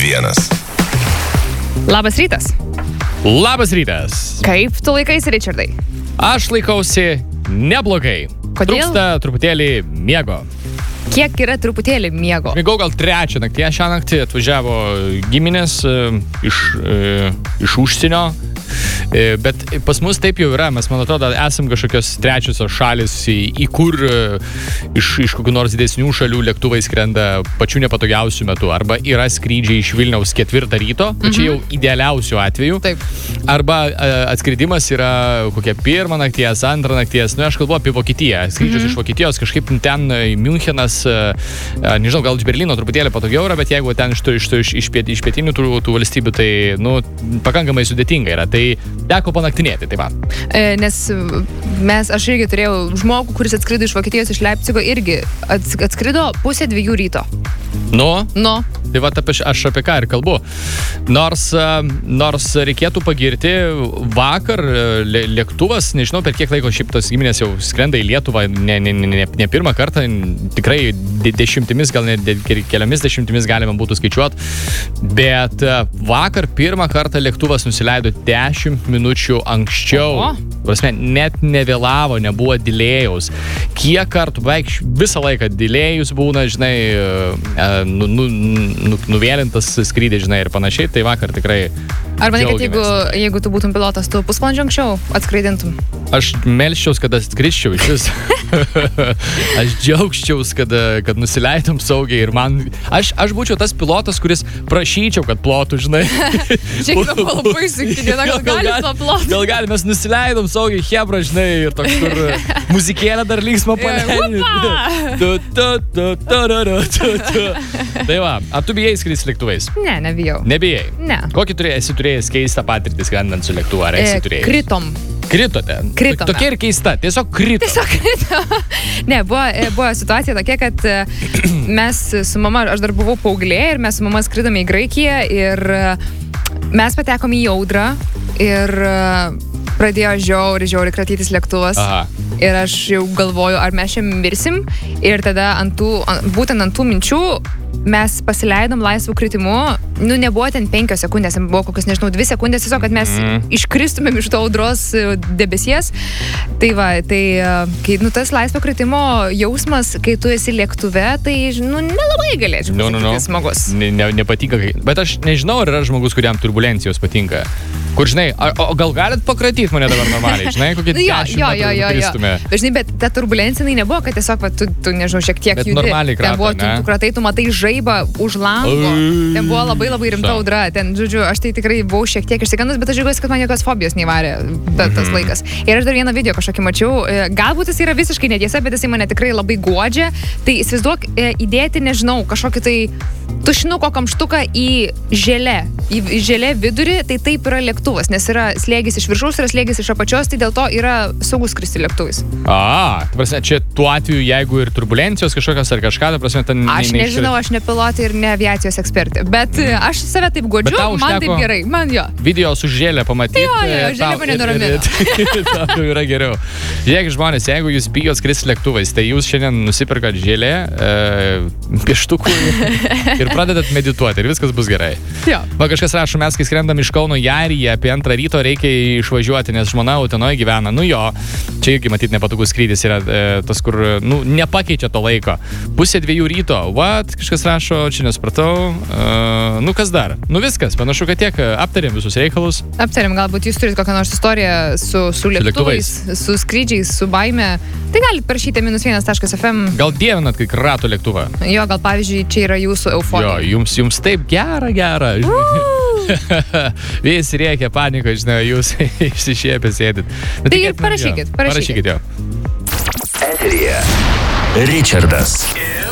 Labas rytas. Labas rytas. Kaip tu laikaisi, Richardai? Aš laikausi neblogai. Kodėl? Trūksta truputėlį miego. Kiek yra truputėlį miego? Mėgau gal 3 naktį. Šią naktį atvažiavo giminės iš užsienio. Bet pas mus taip jau yra, mes, man atrodo, esam kažkokios trečiosios šalis, į kur iš kokių nors didesnių šalių lėktuvai skrenda pačiu nepatogiausiu metu. Arba yra skrydžiai iš Vilniaus 4 ryto, čia jau idealiausių atveju. Taip. Arba atskridimas yra kokia 1 nakties, 2 nakties. Nu, aš kalbu apie Vokietiją. Skrydžius iš Vokietijos kažkaip ten Münchenas, nežinau, gal iš Berlyno truputėlį patogiau yra, bet jeigu ten iš pietinių tų valstybių, tai, nu, pakankamai sudėtinga yra. Tai teko panaktinėti, tai va. Nes aš irgi turėjau žmogų, kuris atskrido iš Vokietijos, iš Leipcigo, irgi atskrido 1:30 ryto. Nu? Tai va, aš apie ką ir kalbu. Nors reikėtų pagirti, vakar lėktuvas, nežinau per kiek laiko šiaip tos giminės jau skrenda į Lietuvą, ne pirmą kartą, tikrai dešimtimis, gal net keliomis dešimtimis galima būtų skaičiuoti, bet vakar pirmą kartą lėktuvas nusileido 10 minučių anksčiau. Prasme, net nevėlavo, nebuvo delėjaus. Kiek kartų, beveik visą laiką delėjus būna, žinai, nuvėlintas skrydį, žinai, ir panašiai, tai vakar tikrai arba ne, kad jeigu tu būtum pilotas, tu pusvalandžio anksčiau atskraidintum. Aš melsčiaus, kad atskrisčiau iš vis. Aš džiaugščiaus, kad nusileidom saugiai ir man... Aš būčiau tas pilotas, kuris prašyčiau, kad plotų, žinai. Čia buvo labai sunki diena, gal galim to plotą. Gal galim, mes nusileidom saugiai, hebra, žinai, ir toks, kur muzikėlė dar linksma paleidė. Tai va, ar tu bijai skristi lėktuvais? Ne, nebijau. Nebijai? Ne. Kokį esi turėjęs keistą patirtį skrendant su lėktuvu, ar esi turėjęs? Kritom. Kritote? Kritome. Tokia ir keista, tiesiog krito. Ne, buvo situacija tokia, kad mes su mama, aš dar buvau paauglė ir mes su mama skridome į Graikiją ir mes patekom į audrą ir pradėjo žiauriai kratytis lėktuvas. Aha. Ir aš jau galvoju, ar mes čia mirsim. Ir tada būtent ant tų minčių mes pasileidom laisvų kritimu. Nu, nebuvo ten 5 sekundės, buvo kokios, nežinau, 2 sekundės, tiesiog, kad mes iškristumėm iš to audros debesies. Tai va, kai, tas laisvo kritimo jausmas, kai tu esi lėktuve, tai, nelabai galėčiau pasakyti smagus. Nepatinka. Bet aš nežinau, ar yra žmogus, kuriam turbulencijos patinka. Kur, žinai, o gal galit pakratyti mane dabar normaliai, žinai, kokie 10 metrų kristume. Bet, žinai, bet ta turbulencija nebuvo, kad tiesiog, va, tu nežinau, šiek tiek judi. Bet normaliai krato, ten buvo, tu kratai, tu matai žaibą už lango. Ten buvo labai rimta audra. Ten, žodžiu, aš tai tikrai buvau šiek tiek išsigandus, bet aš žiūrėjau, kad man jokios fobijos neįvarė tas laikas. Ir aš dar vieną video kažkokį mačiau. Galbūt jis yra visiškai netiesa, bet jisai mane tikrai labai guodžia. Tai įsivaizduok, įdėti, nežinau, kažkokį tai tušinuko kamštuką į želė vidurį, tai taip yra lėktuvas, nes yra slėgis iš viršaus, yra slėgis iš apačios, tai dėl to yra saugus skristi lėktuvais. Prasme, čia tuo atveju, jeigu ir turbulencijos kažkokios ar kažką, tai prasme, ten... Aš nežinau, aš ne pilotė ir ne aviacijos ekspertė, bet aš save taip godžiu, man taip gerai, man jo. Video su žėlė pamatyti. Jo, žėlė mane nuramino. Tai yra geriau. Žiūrėkit, žmonės, jeigu jūs bijot skristi lėktuvais, tai jūs šiandien nusipirkat žėlę, pieštukų ir pradedat medituoti ir viskas bus gerai. Jo. Va, kažkas rašo, mes kai skrendam iš Kauno į Ariją apie 2 ryto reikia išvažiuoti, nes žmona Utenoje gyvena. Nu jo, čia irgi matyt nepatogus skrydis yra tas, kur, nepakeičia to laiko. 1:30 ryto, kažkas rašo, čia nesupratau. Kas dar? Viskas, panašu, kad tiek aptarėm visus reikalus. Aptarėm, galbūt jūs turite kokią nors istoriją su lėktuvais, su skrydžiais, su baime. Tai galite parašyti -1.fm. Gal dievinat, kai krato lėktuvą? Jo, gal pavyzdžiui, čia yra jūsų euforija. Jo, jums taip gera. Visi rėkia panika, žinai, jūs išsišiepę sėdit. Tai ir parašykit. Parašykit jo. Eteryje Richardas ir